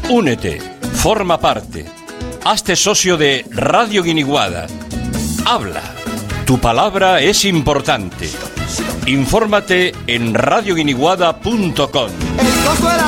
Únete, forma parte, hazte socio de Radio Guiniguada. Habla, tu palabra es importante. Infórmate en radioguiniguada.com.